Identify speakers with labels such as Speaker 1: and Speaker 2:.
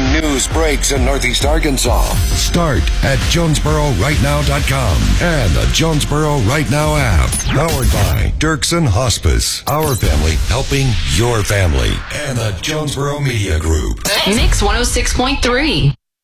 Speaker 1: when news breaks in Northeast Arkansas. Start at JonesboroRightNow.com and the Jonesboro Right Now app. Powered by Dirksen Hospice. Our family helping your family. And the Jonesboro Media Group.
Speaker 2: Mix 106.3.